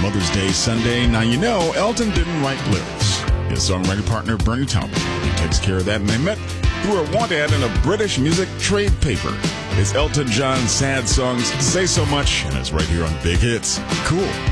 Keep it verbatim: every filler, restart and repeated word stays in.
Mother's Day Sunday. Now, you know, Elton didn't write lyrics. His songwriting partner, Bernie Taupin, takes care of that, and they met through a want ad in a British music trade paper. It's Elton John's sad songs, Say So Much, and it's right here on Big Hits. Cool.